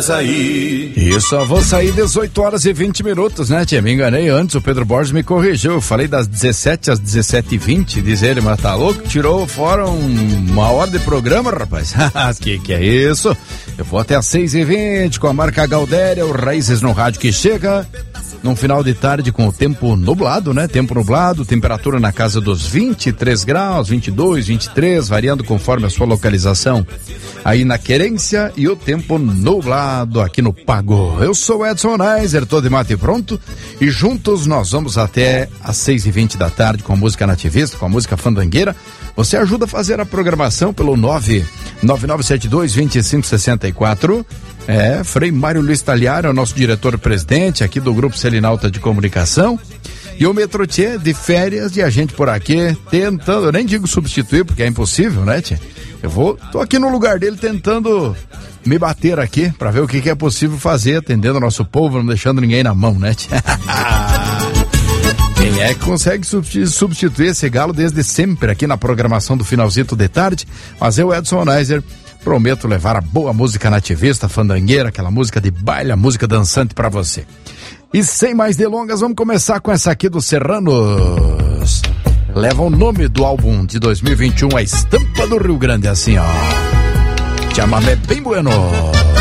E só vou sair 18 horas e 20 minutos, né, tia? Me enganei antes, o Pedro Borges me corrigiu. Eu falei das 17 às 17h20, diz ele, mas tá louco? Tirou fora uma hora de programa, rapaz. que é isso? Eu vou até às 6h20 com a marca Galdéria, o Raízes no Rádio que chega num final de tarde com o tempo nublado, né? Tempo nublado, temperatura na casa dos 23 graus, 22, 23, variando conforme a sua localização aí na Querência, e o tempo nublado aqui no Pago. Eu sou Edson Neiser, tô de mate pronto, e juntos nós vamos até às 6h20 da tarde com a música nativista, com a música fandangueira. Você ajuda a fazer a programação pelo 99972-2564. Frei Mário Luiz Taliaro é o nosso diretor-presidente aqui do Grupo Selinalta de Comunicação. E o Metrotier de férias, e a gente por aqui tentando, eu nem digo substituir porque é impossível, né, tia? Tô aqui no lugar dele tentando me bater aqui pra ver o que é possível fazer, atendendo o nosso povo, não deixando ninguém na mão, né, tia? Quem é que consegue substituir esse galo desde sempre aqui na programação do Finalzito de Tarde? Mas eu, Edson Neiser, prometo levar a boa música nativista, fandangueira, aquela música de baile, a música dançante pra você. E sem mais delongas, vamos começar com essa aqui dos Serranos. Leva o nome do álbum de 2021, A Estampa do Rio Grande, assim, ó. Chamamé bem bueno.